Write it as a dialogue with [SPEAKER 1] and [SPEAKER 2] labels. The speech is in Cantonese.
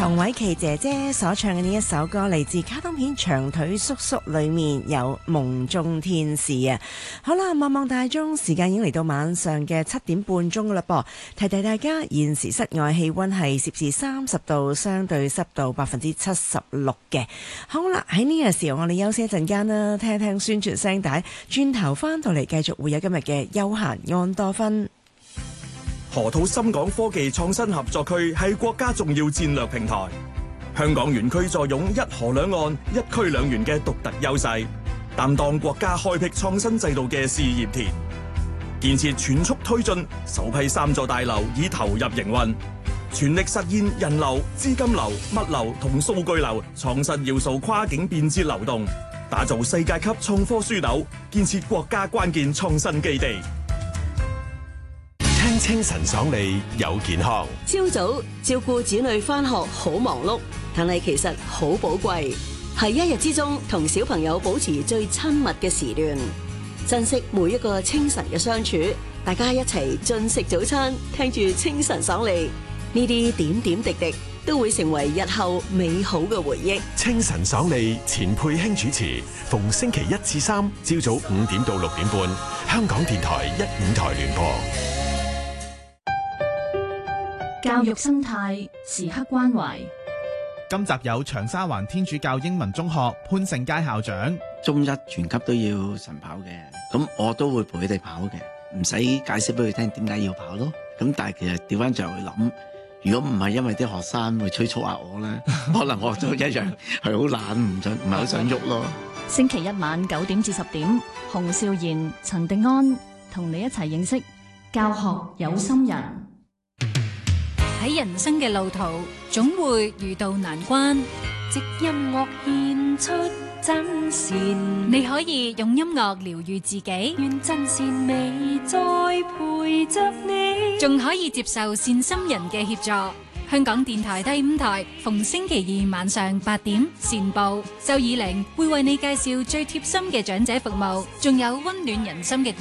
[SPEAKER 1] 唐偉琪姐姐所唱嘅呢一首歌嚟自卡通片《長腿叔叔》裏面有夢中天使啊！好啦，望望大鐘，時間已經嚟到晚上嘅7點半鐘啦噃。提提大家，現時室外氣溫係攝氏30度，相對濕度76%嘅。好啦，喺呢個時候我哋休息一陣間啦，聽一聽宣傳聲帶，轉頭翻到嚟繼續會有今日嘅休閒安多芬。
[SPEAKER 2] 河套深港科技創新合作區係國家重要戰略平台，香港園區坐擁一河兩岸、一區兩園嘅獨特優勢，擔當國家開闢創新制度嘅試驗田。建設全速推進，首批3座大樓已投入營運，全力實現人流、資金流、物流同數據流創新要素跨境便捷流動，打造世界級創科樞紐，建設國家關鍵創新基地。
[SPEAKER 3] 聽清晨爽利有健康。
[SPEAKER 4] 朝早照顧子女返學好忙碌，但係其實好寶貴，係一日之中同小朋友保持最親密嘅時段，珍惜每一個清晨嘅相處，大家一齊進食早餐，聽住清晨爽利，呢啲點點滴滴都會成為日後美好嘅回憶。
[SPEAKER 3] 清晨爽利，錢佩卿主持，逢星期1至3朝早5點到6點半，香港電台15台聯播。
[SPEAKER 5] 教育生態時刻關懷。
[SPEAKER 6] 今集有長沙灣天主教英文中學潘聖佳校長。
[SPEAKER 7] 中一全級都要晨跑嘅，咁我都會陪佢哋跑嘅，唔使解釋俾佢聽點解要跑咯。咁但係其實調翻轉去諗，如果唔係因為啲學生會催促下我咧，可能我都一樣係好懶，唔係好想喐咯。
[SPEAKER 5] 星期一晚9點至10點，洪少賢、陳迪安同你一齊認識教學有心人。
[SPEAKER 8] 喺人生嘅路途，總會遇到難關。
[SPEAKER 9] 藉音樂獻出真善，
[SPEAKER 8] 你可以用音樂療癒自己，
[SPEAKER 9] 願真善美再陪着你，
[SPEAKER 8] 仲可以接受善心人嘅協助。香港電台第5台逢星期2晚上8點善報，周以玲會為你介紹最貼心嘅長者服務，仲有溫暖人心嘅